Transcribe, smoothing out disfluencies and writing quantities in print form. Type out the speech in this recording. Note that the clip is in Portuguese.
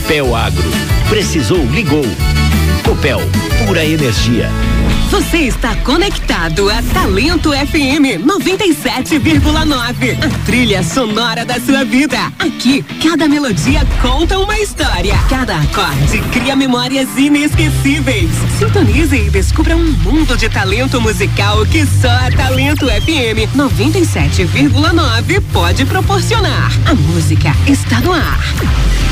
Copel Agro. Precisou, ligou. Copel, pura energia. Você está conectado a Talento FM 97,9. A trilha sonora da sua vida. Aqui, cada melodia conta uma história. Cada acorde cria memórias inesquecíveis. Sintonize e descubra um mundo de talento musical que só a Talento FM 97,9 pode proporcionar. A música está no ar.